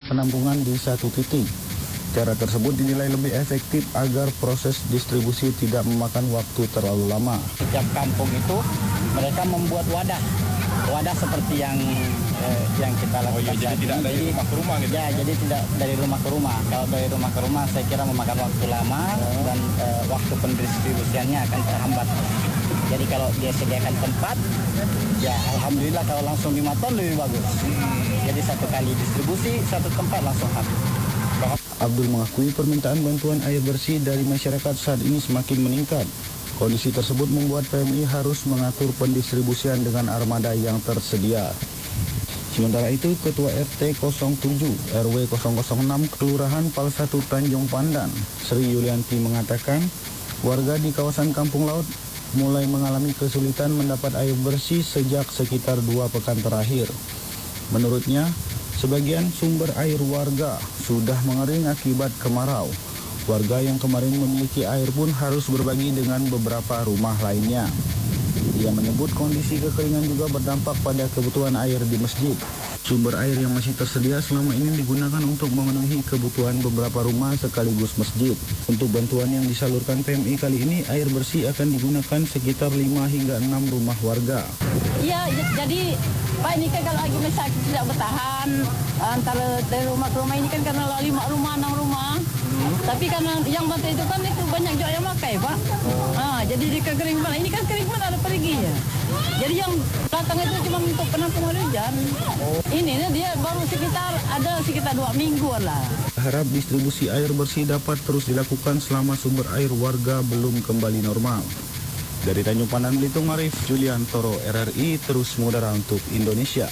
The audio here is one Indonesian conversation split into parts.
penampungan di satu titik. Cara tersebut dinilai lebih efektif agar proses distribusi tidak memakan waktu terlalu lama. Setiap kampung itu mereka membuat wadah seperti yang kita lakukan. Oh iya, jadi tidak dari rumah ke rumah gitu? Ya, jadi tidak dari rumah ke rumah. Kalau dari rumah ke rumah saya kira memakan waktu lama dan waktu pendistribusiannya akan terhambat. Jadi kalau dia sediakan tempat, ya alhamdulillah kalau langsung 5 ton lebih bagus. Jadi satu kali distribusi, satu tempat langsung habis. Abdul mengakui permintaan bantuan air bersih dari masyarakat saat ini semakin meningkat. Kondisi tersebut membuat PMI harus mengatur pendistribusian dengan armada yang tersedia. Sementara itu, Ketua RT 07 RW 006 Kelurahan Palsatu Tanjung Pandan, Sri Yulianti mengatakan, warga di kawasan Kampung Laut mulai mengalami kesulitan mendapat air bersih sejak sekitar 2 pekan terakhir. Menurutnya, sebagian sumber air warga sudah mengering akibat kemarau. Warga yang kemarin memiliki air pun harus berbagi dengan beberapa rumah lainnya. Ia menyebut kondisi kekeringan juga berdampak pada kebutuhan air di masjid. Sumber air yang masih tersedia selama ini digunakan untuk memenuhi kebutuhan beberapa rumah sekaligus masjid. Untuk bantuan yang disalurkan PMI kali ini, air bersih akan digunakan sekitar 5 hingga 6 rumah warga. Iya, jadi Pak ini kan kalau lagi masyarakat tidak bertahan antara dari rumah ke rumah ini kan karena 5 rumah, 6 rumah. Tapi karena yang bantu itu kan itu banyak juga yang pakai, Pak. Jadi di kekeringan ini kan kering pun ada periginya. Jadi yang datang itu cuma untuk penampungan hujan. Ini dia baru sekitar 2 mingguan lah. Harap distribusi air bersih dapat terus dilakukan selama sumber air warga belum kembali normal. Dari Tanjung Pandan, Belitung, Arif Juliantoro, RRI terus mengudara untuk Indonesia.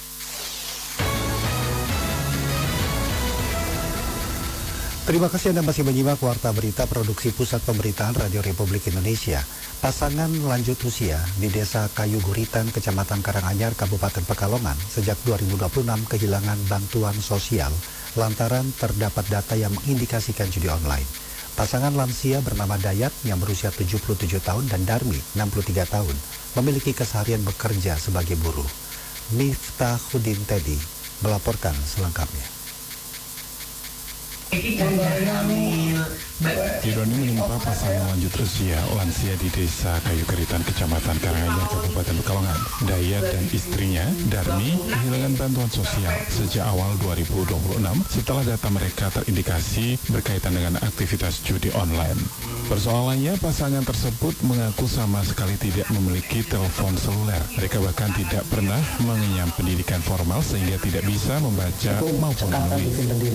Terima kasih Anda masih menyimak Warta Berita Produksi Pusat Pemberitaan Radio Republik Indonesia. Pasangan lanjut usia di Desa Kayu Guritan, Kecamatan Karanganyar, Kabupaten Pekalongan sejak 2026 kehilangan bantuan sosial lantaran terdapat data yang mengindikasikan judi online. Pasangan lansia bernama Dayat yang berusia 77 tahun dan Darmi 63 tahun memiliki keseharian bekerja sebagai buruh. Miftahuddin Teddy melaporkan selengkapnya. Ironi menimpa pasangan lanjut usia lansia di Desa Kayu Guritan, Kecamatan Karanganyar, Kabupaten Pekalongan. Dayat dan istrinya, Darmi, kehilangan bantuan sosial sejak awal 2026 setelah data mereka terindikasi berkaitan dengan aktivitas judi online. Persoalannya, pasangan tersebut mengaku sama sekali tidak memiliki telepon seluler. Mereka bahkan tidak pernah mengenyam pendidikan formal sehingga tidak bisa membaca maupun menulis.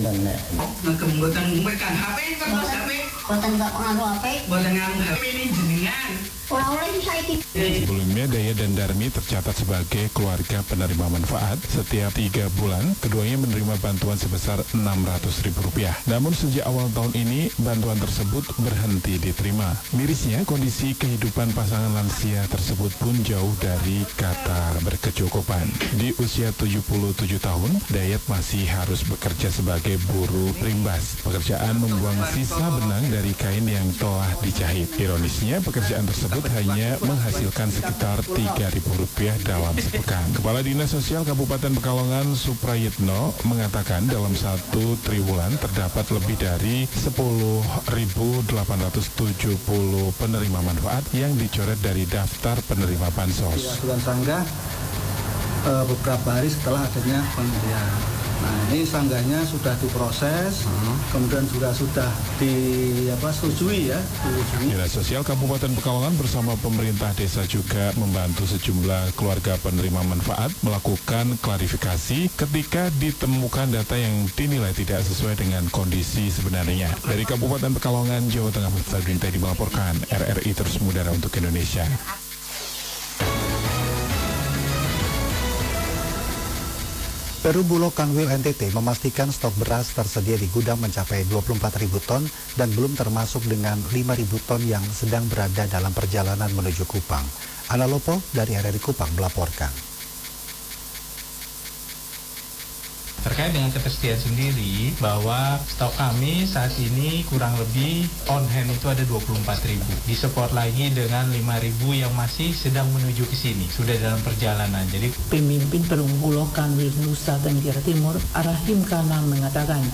Buatan nggak pengaruh HP. Buatan ngaruh HP ini jenengan. Orang-orang bisa ikut. Sebelumnya, Daya dan Darmi tercatat sebagai keluarga penerima manfaat. Setiap 3 bulan, keduanya menerima bantuan sebesar Rp600.000. Namun sejak awal tahun ini, bantuan tersebut berhenti diterima. Mirisnya, kondisi kehidupan pasangan lansia tersebut pun jauh dari kata berkecukupan. Di usia 77 tahun, Dayat masih harus bekerja sebagai buruh rimbas. Pekerjaan membuang sisa benang dari kain yang telah dijahit. Ironisnya, pekerjaan tersebut hanya menghasilkan sekitar Rp3.000 dalam sepekan. Kepala Dinas Sosial Kabupaten Pekalongan, Suprayitno, mengatakan dalam 1 triwulan terdapat lebih dari 10.870 penerima manfaat yang dicoret dari daftar penerima bansos. Aduan sanggah beberapa hari setelah adanya pemberian. Nah, ini sanggahnya sudah diproses, kemudian juga sudah disetujui ya. Dinas Sosial Kabupaten Pekalongan bersama pemerintah desa juga membantu sejumlah keluarga penerima manfaat melakukan klarifikasi ketika ditemukan data yang dinilai tidak sesuai dengan kondisi sebenarnya. Dari Kabupaten Pekalongan, Jawa Tengah, Muftahuddin Teddy melaporkan. RRI terus mengudara untuk Indonesia. Peru Bulog Kanwil NTT memastikan stok beras tersedia di gudang mencapai 24.000 ton dan belum termasuk dengan 5.000 ton yang sedang berada dalam perjalanan menuju Kupang. Ana Lopo dari RRI Kupang melaporkan. Terkait dengan ketersediaan sendiri, bahwa stok kami saat ini kurang lebih on hand itu ada 24.000. Disupport lagi dengan 5.000 yang masih sedang menuju ke sini, sudah dalam perjalanan. Jadi Pemimpin Perum Bulog Kanwil Nusa Tenggara Timur, Arahim Kanang mengatakan